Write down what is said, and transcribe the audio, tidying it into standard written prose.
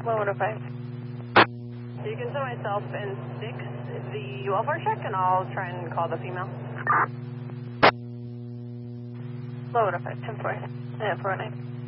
Low 105. You can send myself and 6 the welfare check, and I'll try and call the female. Low 105, 10-4. 409.